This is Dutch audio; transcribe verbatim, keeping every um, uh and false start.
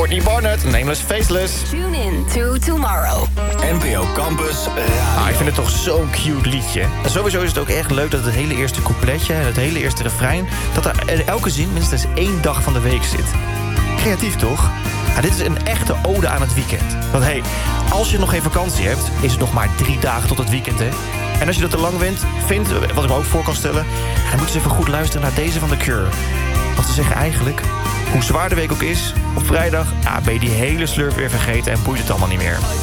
Courtney Barnett, Nameless Faceless. Tune in to Tomorrow. N P O Campus Radio. Ah, ik vind het toch zo'n cute liedje. En sowieso is het ook echt leuk dat het hele eerste coupletje en het hele eerste refrein, dat er in elke zin minstens één dag van de week zit. Creatief toch? Ja, dit is een echte ode aan het weekend. Want hé, hey, als je nog geen vakantie hebt, is het nog maar drie dagen tot het weekend, hè? En als je dat te lang vindt, vindt, wat ik me ook voor kan stellen, dan moet je eens even goed luisteren naar deze van The Cure. Want ze zeggen eigenlijk, hoe zwaar de week ook is, op vrijdag ah, ben je die hele slurf weer vergeten en boeit het allemaal niet meer.